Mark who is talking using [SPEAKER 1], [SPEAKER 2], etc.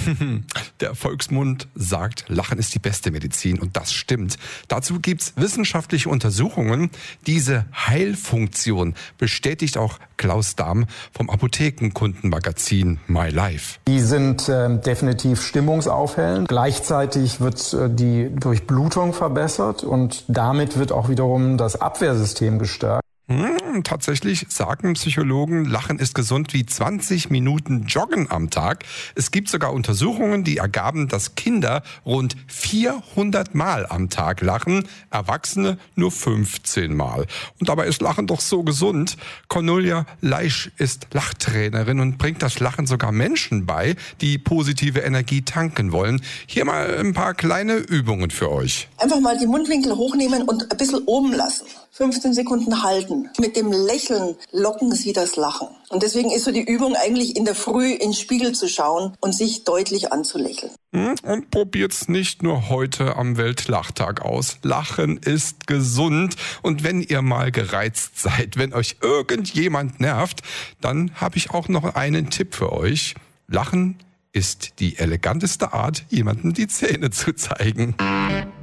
[SPEAKER 1] Der Volksmund sagt, Lachen ist die beste Medizin und das stimmt. Dazu gibt's wissenschaftliche Untersuchungen. Diese Heilfunktion bestätigt auch Klaus Dahm vom Apothekenkundenmagazin My Life.
[SPEAKER 2] Die sind definitiv stimmungsaufhellend. Gleichzeitig wird die Durchblutung verbessert und damit wird auch wiederum das Abwehrsystem gestärkt.
[SPEAKER 1] Tatsächlich sagen Psychologen, Lachen ist gesund wie 20 Minuten Joggen am Tag. Es gibt sogar Untersuchungen, die ergaben, dass Kinder rund 400 Mal am Tag lachen, Erwachsene nur 15 Mal. Und dabei ist Lachen doch so gesund. Cornelia Leisch ist Lachtrainerin und bringt das Lachen sogar Menschen bei, die positive Energie tanken wollen. Hier mal ein paar kleine Übungen für euch.
[SPEAKER 3] Einfach mal die Mundwinkel hochnehmen und ein bisschen oben lassen. 15 Sekunden halten. Mit dem Lächeln locken sie das Lachen. Und deswegen ist so die Übung eigentlich in der Früh in den Spiegel zu schauen und sich deutlich anzulächeln.
[SPEAKER 1] Und probiert's nicht nur heute am Weltlachtag aus. Lachen ist gesund. Und wenn ihr mal gereizt seid, wenn euch irgendjemand nervt, dann habe ich auch noch einen Tipp für euch. Lachen ist die eleganteste Art, jemandem die Zähne zu zeigen.